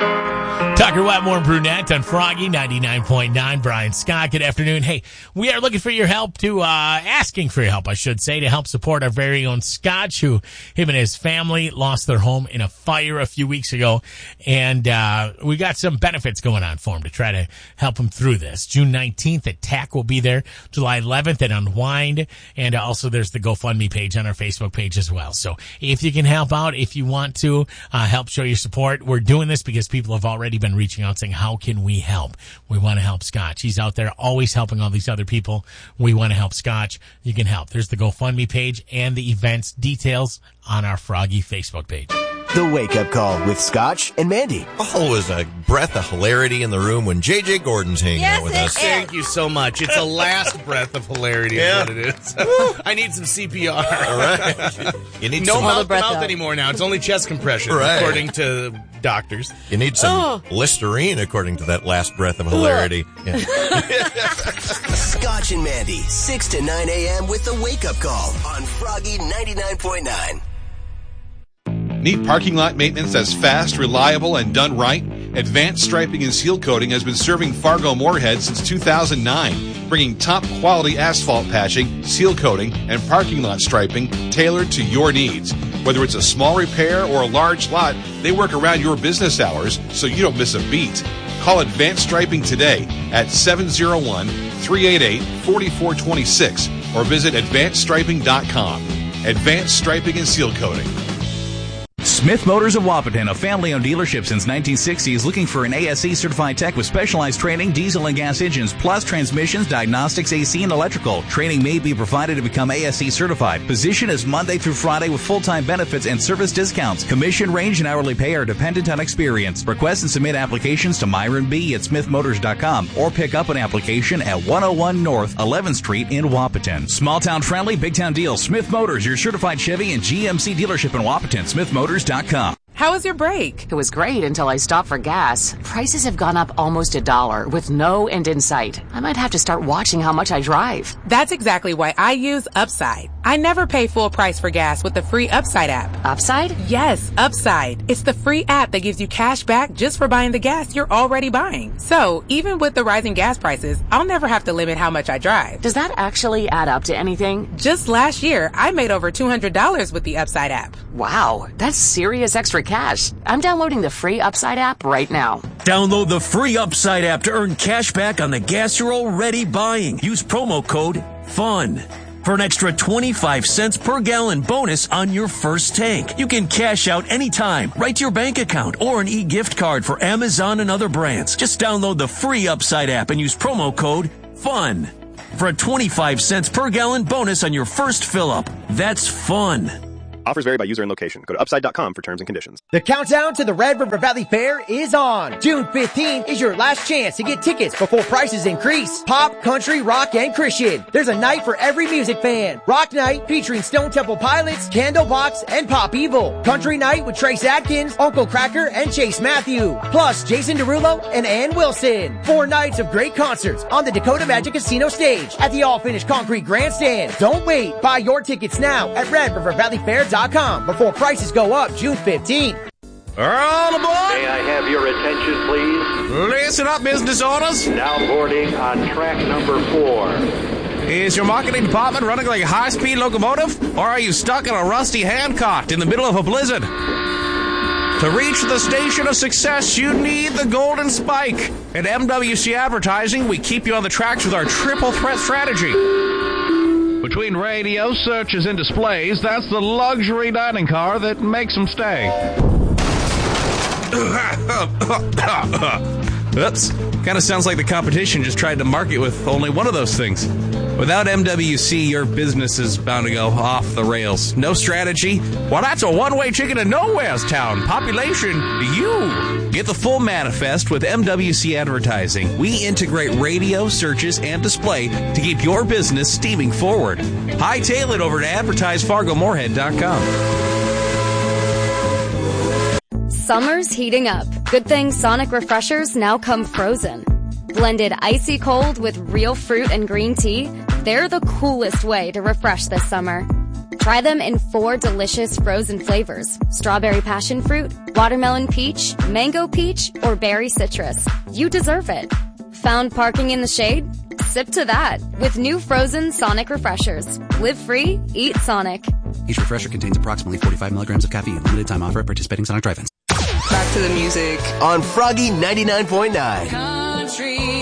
Tucker Wetmore and Brunette on Froggy 99.9. Brian Scott, good afternoon. Hey, we are looking for your help asking for your help, I should say, to help support our very own Scotch, who him and his family lost their home in a fire a few weeks ago. And we got some benefits going on for him to try to help him through this. June 19th at TAC will be there. July 11th at Unwind. And also there's the GoFundMe page on our Facebook page as well. So if you can help out, if you want to help show your support, we're doing this because people have already been reaching out saying, how can we help? We want to help Scotch. He's out there always helping all these other people. We want to help Scotch. You can help. There's the GoFundMe page and the events details on our Froggy Facebook page. The Wake Up Call with Scotch and Mandy. Always a breath of hilarity in the room when J.J. Gordon's hanging out with us. Thank you so much. It's a last breath of hilarity is what it is. I need some CPR. All right. You need no some mouth anymore now. It's only chest compression, according to doctors. You need some Listerine, according to that last breath of hilarity. Yeah. Scotch and Mandy, 6 to 9 a.m. with The Wake Up Call on Froggy 99.9. Need parking lot maintenance that's fast, reliable, and done right? Advanced Striping and Seal Coating has been serving Fargo-Moorhead since 2009, bringing top-quality asphalt patching, seal coating, and parking lot striping tailored to your needs. Whether it's a small repair or a large lot, they work around your business hours so you don't miss a beat. Call Advanced Striping today at 701-388-4426 or visit AdvancedStriping.com. Advanced Striping and Seal Coating. Smith Motors of Wahpeton, a family-owned dealership since 1960, is looking for an ASE certified tech with specialized training, diesel and gas engines, plus transmissions, diagnostics, AC, and electrical. Training may be provided to become ASE certified. Position is Monday through Friday with full-time benefits and service discounts. Commission range and hourly pay are dependent on experience. Request and submit applications to Myron B. at smithmotors.com or pick up an application at 101 North 11th Street in Wahpeton. Small-town friendly, big-town deals. Smith Motors, your certified Chevy and GMC dealership in Wahpeton. SmithMotors.com. How was your break? It was great until I stopped for gas. Prices have gone up almost $1 with no end in sight. I might have to start watching how much I drive. That's exactly why I use Upside. I never pay full price for gas with the free Upside app. Upside? Yes, Upside. It's the free app that gives you cash back just for buying the gas you're already buying. So, even with the rising gas prices, I'll never have to limit how much I drive. Does that actually add up to anything? Just last year, I made over $200 with the Upside app. Wow, that's serious extra cash. I'm downloading the free Upside app right now. Download the free Upside app to earn cash back on the gas you're already buying. Use promo code FUN for an extra 25 cents per gallon bonus on your first tank. You can cash out anytime, right to your bank account, or an e-gift card for Amazon and other brands. Just download the free Upside app and use promo code FUN for a 25 cents per gallon bonus on your first fill-up. That's fun. Offers vary by user and location. Go to upside.com for terms and conditions. The countdown to the Red River Valley Fair is on. June 15th is your last chance to get tickets before prices increase. Pop, country, rock, and Christian. There's a night for every music fan. Rock night featuring Stone Temple Pilots, Candlebox, and Pop Evil. Country night with Trace Adkins, Uncle Cracker, and Chase Matthew. Plus Jason Derulo and Ann Wilson. 4 nights of great concerts on the Dakota Magic Casino stage at the all-finished concrete grandstand. Don't wait. Buy your tickets now at RedRiverValleyFair.com before prices go up June 15th. All aboard! May I have your attention, please? Listen up, business owners. Now boarding on track number 4. Is your marketing department running like a high-speed locomotive? Or are you stuck in a rusty handcart in the middle of a blizzard? To reach the station of success, you need the golden spike. At MWC Advertising, we keep you on the tracks with our triple threat strategy. Between radio, searches, and displays, that's the luxury dining car that makes them stay. Oops. Kind of sounds like the competition just tried to market with only one of those things. Without MWC, your business is bound to go off the rails. No strategy? Well, that's a one-way chicken to nowhere's town. Population to you. Get the full manifest with MWC Advertising. We integrate radio, searches, and display to keep your business steaming forward. Hightail it over to advertisefargomoorhead.com. Summer's heating up. Good thing Sonic Refreshers now come frozen. Blended icy cold with real fruit and green tea, they're the coolest way to refresh this summer. Try them in 4 delicious frozen flavors: strawberry passion fruit, watermelon peach, mango peach, or berry citrus. You deserve it. Found parking in the shade? Sip to that with new frozen Sonic Refreshers. Live free, eat Sonic. Each refresher contains approximately 45 milligrams of caffeine. Limited time offer at participating Sonic drive-ins. Back to the music. On Froggy 99.9. Country